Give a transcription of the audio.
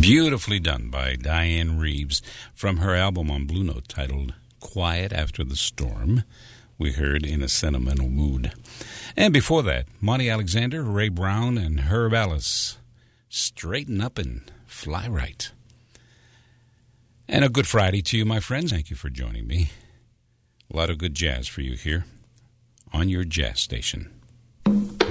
Beautifully done by Diane Reeves from her album on Blue Note titled Quiet After the Storm. We heard In a Sentimental Mood. And before that, Monty Alexander, Ray Brown, and Herb Ellis. Straighten up and fly right. And a good Friday to you, my friends. Thank you for joining me. A lot of good jazz for you here on your jazz station.